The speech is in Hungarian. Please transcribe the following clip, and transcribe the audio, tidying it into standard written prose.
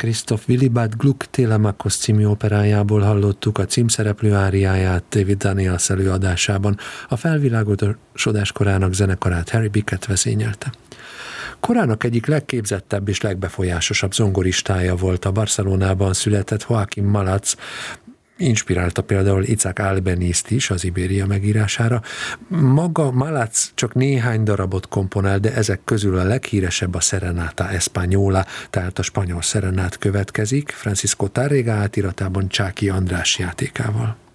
Christoph Willibald Gluck Télemachos című operájából hallottuk a címszereplő áriáját David Daniels előadásában. A felvilágosodás korának zenekarát Harry Bickett vezényelte. Korának egyik legképzettebb és legbefolyásosabb zongoristája volt a Barcelonában született Joaquim Malac, inspirálta például Isaac Albénizt is az Ibéria megírására. Maga Malac csak néhány darabot komponál, de ezek közül a leghíresebb a Serenata Española, tehát a spanyol szerenát következik, Francisco Tárrega átiratában Csáky András játékával.